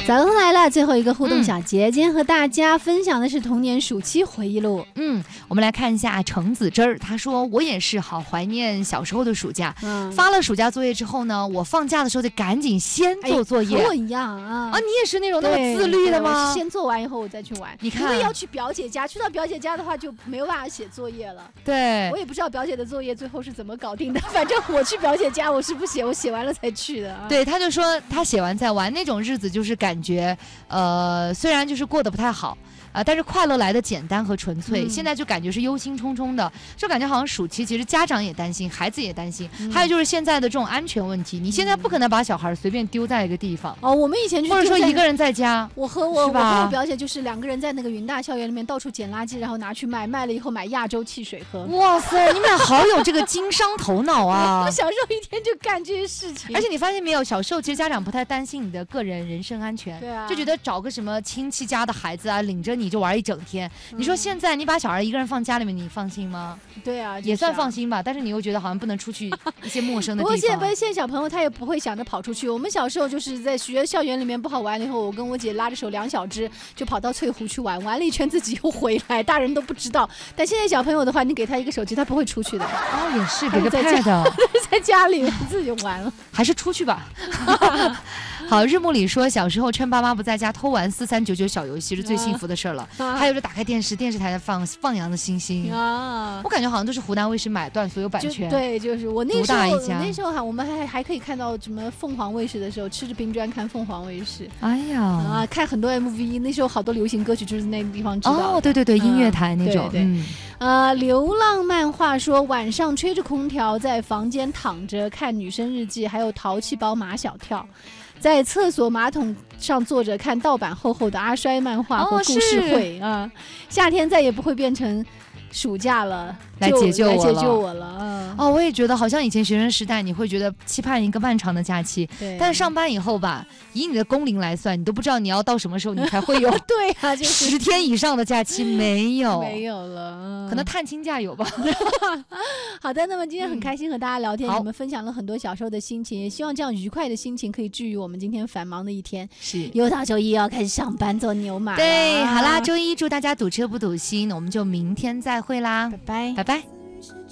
早上来了，最后一个互动小节，今天和大家分享的是童年暑期回忆录。 我们来看一下橙子汁儿，他说我也是好怀念小时候的暑假。发了暑假作业之后呢，我放假的时候得赶紧先做作业。 和我一样啊！ 你也是那种那么自律的吗？ 我是先做完以后我再去玩。 你看， 因为要去表姐家，去到表姐家的话就没有办法写作业了。 对， 我也不知道表姐的作业最后是怎么搞定的，反正我去表姐家我是不写，我写完了才去的。 对，他就说他写完再玩，那种日子就是感觉虽然就是过得不太好但是快乐来的简单和纯粹。现在就感觉是忧心忡忡的，就感觉好像暑期其实家长也担心，孩子也担心，还有就是现在的这种安全问题，你现在不可能把小孩随便丢在一个地方。 我们以前就是或者说一个人在家， 我和我表姐就是2个人在那个云大校园里面到处捡垃圾，然后拿去卖，卖了以后买亚洲汽水喝。 哇塞，你们俩好有这个经商头脑啊！ 我小时候一天就干这些事情。 而且你发现没有，小时候其实家长不太担心你的个人人身安全， 对啊， 就觉得找个什么亲戚家的孩子啊，领着你就玩一整天。你说现在你把小孩一个人放家里面，你放心吗？ 对啊， 也算放心吧，但是你又觉得好像不能出去一些陌生的地方。 不过现在小朋友他也不会想着跑出去。我们小时候就是在校园里面不好玩了以后，我跟我姐拉着手2小只就跑到翠湖去玩，玩了一圈自己又回来，大人都不知道。但现在小朋友的话，你给他一个手机，他不会出去的。 也是给个 pad， 在家里面自己玩了， 还是出去吧。好，日暮里说小时候趁爸妈不在家偷玩4399小游戏是最幸福的事了。还有就打开电视台放羊的星星我感觉好像都是湖南卫视买断所有版权。 对，就是我那时候我们还可以看到什么凤凰卫视的时候，吃着冰砖看凤凰卫视。 哎呀看很多 MV， 那时候好多流行歌曲就是那个地方知道。 对，音乐台那种。 流浪漫画说晚上吹着空调在房间躺着看女生日记，还有淘气包马小跳。在厕所马桶上坐着看盗版厚厚的阿衰漫画和故事会夏天再也不会变成暑假了， 来解救我了。 我也觉得好像以前学生时代你会觉得期盼一个漫长的假期，但是上班以后吧，以你的工龄来算，你都不知道你要到什么时候你才会有对啊，就是 10天以上的假期没有了， 可能探亲假有吧。 好的，那么今天很开心和大家聊天，你们分享了很多小时候的心情，也希望这样愉快的心情可以治愈我们今天繁忙的一天。 是， 又到周一要开始上班做牛马了。 对，好啦，周一祝大家堵车不堵心，我们就明天再会啦， 拜拜。